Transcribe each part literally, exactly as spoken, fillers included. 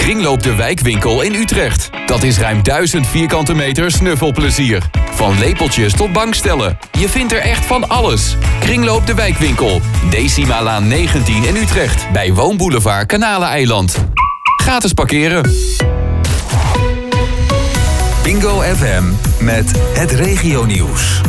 Kringloop de Wijkwinkel in Utrecht. Dat is ruim duizend vierkante meter snuffelplezier. Van lepeltjes tot bankstellen. Je vindt er echt van alles. Kringloop de Wijkwinkel. Decimalaan negentien in Utrecht. Bij Woonboulevard Kanaleneiland. Gratis parkeren. Bingo F M met het regionieuws.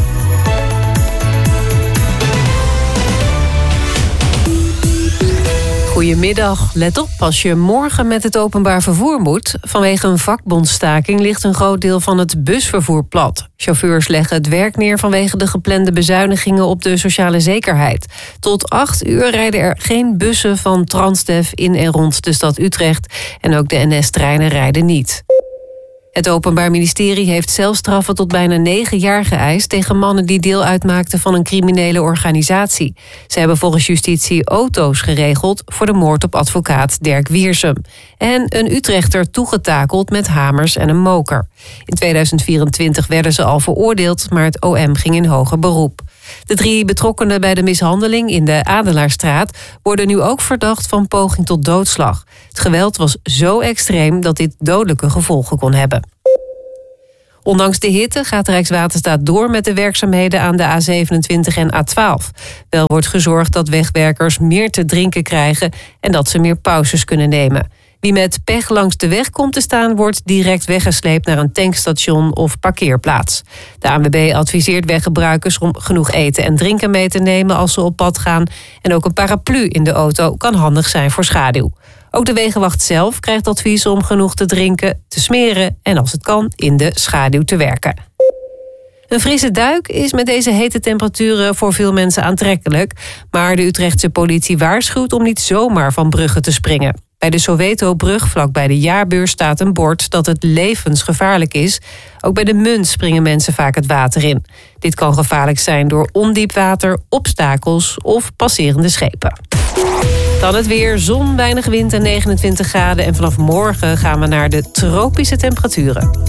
Goedemiddag. Let op, als je morgen met het openbaar vervoer moet. Vanwege een vakbondstaking ligt een groot deel van het busvervoer plat. Chauffeurs leggen het werk neer vanwege de geplande bezuinigingen op de sociale zekerheid. Tot acht uur rijden er geen bussen van Transdev in en rond de stad Utrecht. En ook de N S-treinen rijden niet. Het Openbaar Ministerie heeft celstraffen tot bijna negen jaar geëist tegen mannen die deel uitmaakten van een criminele organisatie. Ze hebben volgens justitie auto's geregeld voor de moord op advocaat Dirk Wiersum. En een Utrechter toegetakeld met hamers en een moker. In tweeduizend vierentwintig werden ze al veroordeeld, maar het O M ging in hoger beroep. De drie betrokkenen bij de mishandeling in de Adelaarstraat worden nu ook verdacht van poging tot doodslag. Het geweld was zo extreem dat dit dodelijke gevolgen kon hebben. Ondanks de hitte gaat Rijkswaterstaat door met de werkzaamheden aan de A zevenentwintig en A twaalf. Wel wordt gezorgd dat wegwerkers meer te drinken krijgen en dat ze meer pauzes kunnen nemen. Wie met pech langs de weg komt te staan, wordt direct weggesleept naar een tankstation of parkeerplaats. De A N W B adviseert weggebruikers om genoeg eten en drinken mee te nemen als ze op pad gaan. En ook een paraplu in de auto kan handig zijn voor schaduw. Ook de Wegenwacht zelf krijgt advies om genoeg te drinken, te smeren en als het kan in de schaduw te werken. Een frisse duik is met deze hete temperaturen voor veel mensen aantrekkelijk. Maar de Utrechtse politie waarschuwt om niet zomaar van bruggen te springen. Bij de Soweto-brug vlakbij de jaarbeurs staat een bord dat het levensgevaarlijk is. Ook bij de Munt springen mensen vaak het water in. Dit kan gevaarlijk zijn door ondiep water, obstakels of passerende schepen. Dan het weer, zon, weinig wind en negenentwintig graden. En vanaf morgen gaan we naar de tropische temperaturen.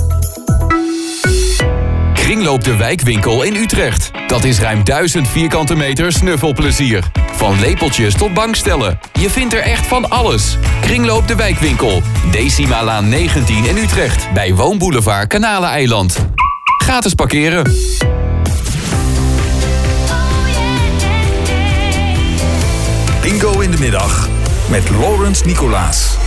Kringloop de Wijkwinkel in Utrecht. Dat is ruim duizend vierkante meter snuffelplezier. Van lepeltjes tot bankstellen. Je vindt er echt van alles. Kringloop de Wijkwinkel. Decimalaan negentien in Utrecht. Bij Woonboulevard Kanaleneiland. Gratis parkeren. Bingo in de middag met Laurens Nicolaas.